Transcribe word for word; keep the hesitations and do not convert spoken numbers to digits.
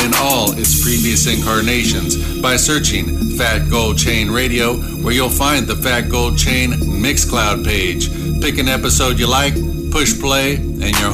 in all its previous incarnations by searching Fat Gold Chain Radio, where you'll find the Fat Gold Chain Mixcloud page. Pick an episode you like, push play, and your